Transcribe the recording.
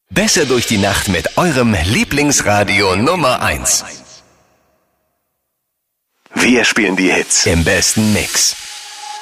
Besser durch die Nacht mit eurem Lieblingsradio Nummer 1. Wir spielen die Hits im besten Mix.